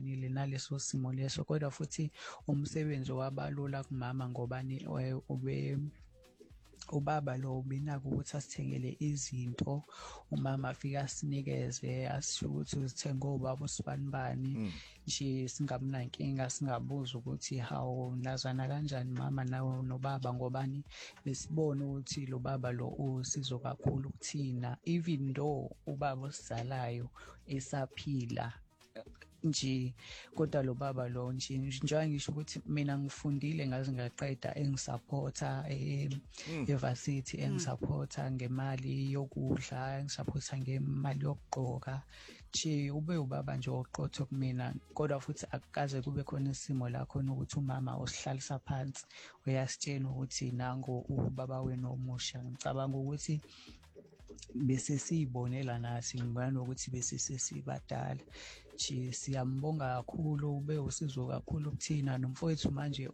ababhenile naleso simo leso, kodwa futhi umsebenzi wabalula kumama ngobani ubaba lo ubinaka ukuthi asithengele izinto, umama afike asinikeze, asisho ukuthi uzithenga obaba usibanibani, nje singamnankinga, singabuza ukuthi hawu nazana kanjani mama nawe nobaba, ngobani besibona ukuthi lo baba lo usizo kakhulu kuthina, even though ubaba osizalayo esaphila nje, kodwa lo baba lo nje njengoba ngisho ukuthi mina ngifundile ngaze ngaqeda, engisupporta evarsity, engisupporta ngemali yokudla, engisupporta ngemali yokugqoka, nje ube ubaba nje oqotho kumina. Kodwa futhi akukaze kube khona isimo la khona ukuthi umama usihlalisa phansi uyasitshela ukuthi nango ubaba wenu omusha. Ngicabanga ukuthi bese siyibonela nathi ngibona ukuthi bese sesibadala nje. Siyambonga kakhulu, ube usizo kakhulu kuthina, nomfowethu manje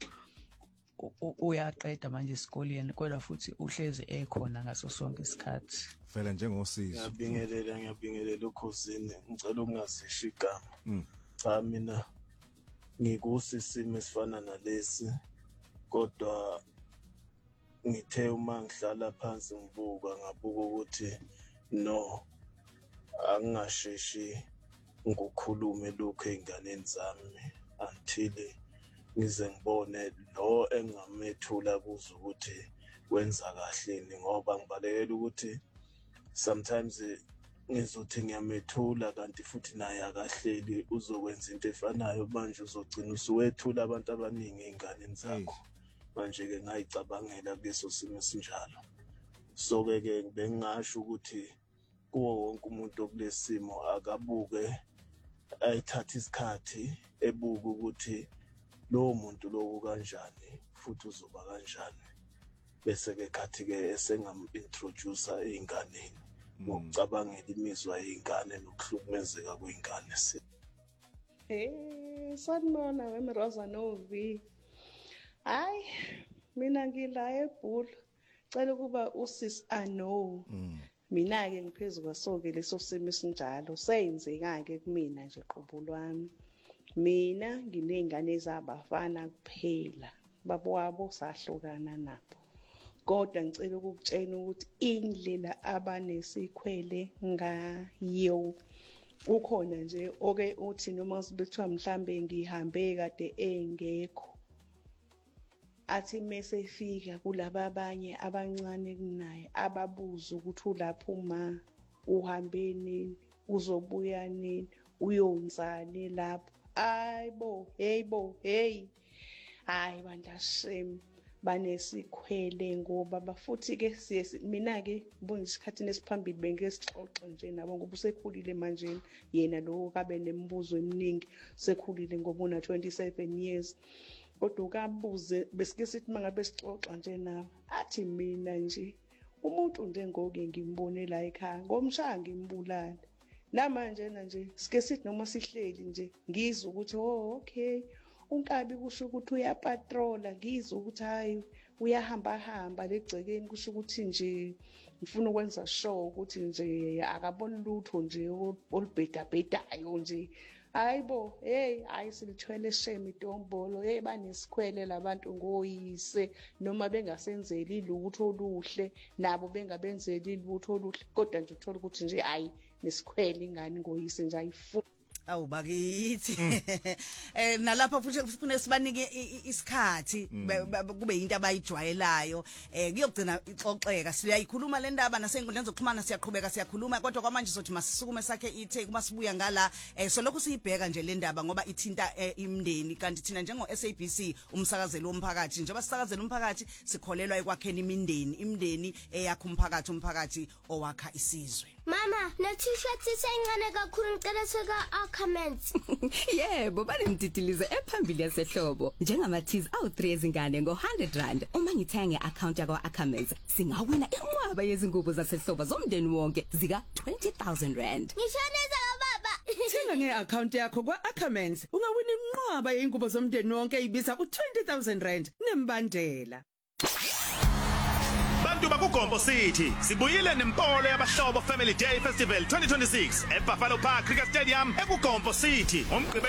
uyaqeda manje esikoleni, kodwa futhi uhlezi ekhona ngaso sonke isikhathi. Vele njengosizo. Ngiyabingelela ukhosini, ngicela ukungazisho igama. Cha, mina ngikusisimo esifana nalesi, kodwa ngithe uma ngihlala phansi ngabuka ukuthi no, angingasheshi ngokukhuluma lokho einganeni zami until ngize ngibone lo engamethula kuze ukuthi wenza kahleni, ngoba ngibalekela ukuthi sometimes ngizothi ngiyamethula kanti futhi naye akahleli uzokwenza into efanayo, manje uzogcina usuwethula abantu abaningi einganeni zakho. Manje-ke ngayicabangela kuleso simo esinjalo, so-ke bengingasho ukuthi kuwo wonke umuntu okulesimo akabuke, ayithathe isikhathi ebuke ukuthi lowo muntu lowo kanjani futhi uzoba kanjani, bese-ke khathi-ke esengam-introduce ey'nganeni ngokucabangela imizwa y'ngane nokuhlukumezeka kwey'ngane. Sanibona weMroza Novi. Hayi, mina ngila eBhulu, cela ukuba usisi ano. Mina-ke ngiphezu kwaso-ke leso simo esinjalo, seyenzeka-ke kumina nje qobulo wami. Mina nginey'ngane ezabafana kuphela, babo wabo sahlukana nabo. Kodwa ngicela ukukutshela ukuthi indlela abanesikhwele ngayo ukhona nje oke uthi noma sibethiwa mhlambe ngihambe kade engekho, athi mesefika kulaba abanye abancane kunaye ababuza ukuthi ulapho uma uhambe nini, uzobuya nini, uyonzani lapho. Hayi bandla shame banesikhwele ngoba futhi-ke mina-ke ubona isikhathini esiphambili bengesixoxe nje nabo ngoba usekhulile manje, yena lo kabe nemibuzo eminingi, sekhulile ngoba una 27 years. Kodwa ukabuze besike sithi mangabe sixoxa nje nawe, athi mina nje umuntu njengoke ngimbone la ekhaya ngomshaya ngimbulale. Namanje nje sike sithi noma sihleli nje ngizwe ukuthi okay, uNkabi kusho ukuthi uyapatrola, ngizwe ukuthi hayi uyahamba legcekeni, kusho ukuthi nje ngifuna ukwenza sure ukuthi nje akaboni lutho nje olubhedabhedayo nje. Hayibo, hayi silithwele shame itombolo, banesikhwele labantu ngoyise, noma bengasenzeli lutho oluhle nabo bengabenzeli lutho oluhle, kodwa nje uthola ukuthi nje hayi nesikhwele ingane ngoyise nje ayifuni. Awu bakithi nalapha futhi sifune sibanike isikhathi kube into abayijwayelayo kuyogcina ixoxeka. Siyayikhuluma le ndaba nasenkundleni zokuxhumana, siyakhuluma, kodwa kwamanje sothi masisukume sakhe ithe kuma sibuya ngala so lokho siyibheka nje le ndaba ngoba ithinta imndeni, kanti thina njengo SABC umsakazeli womphakathi njengoba sisakazela umphakathi sikholelwa ekwakheni imndeni eyakha umphakathi owakha isizwe. Mama, le t-shirt isencane kakhulu, ngicela seka comments. Yebo, banemtitilizo ephambili yasehlobo. Njengama-teas awu-3 ezingane ngo-R100. Uma ngithenga nge-account yakwa-Ackermans, singawina inqwaba yezingubo zasehlobo zomndeni wonke zika R20,000. Ngishonisa baba. Thenga nge-account yakho kwa-Ackermans, ungawina inqwaba yezingubo zomndeni wonke eyibiza u-R20,000 nembandela. Bantu bakugombo City sibuyile nempolo yabahlobo Family Day Festival 2026 eBuffalo Park Cricket Stadium ekugombo City.